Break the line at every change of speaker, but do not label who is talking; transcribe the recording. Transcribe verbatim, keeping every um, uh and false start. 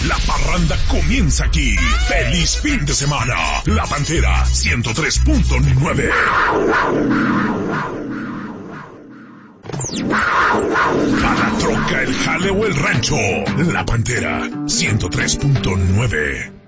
La parranda comienza aquí. ¡Feliz fin de semana! La Pantera ciento tres punto nueve. A la troca, el jale o el rancho. La Pantera ciento tres punto nueve.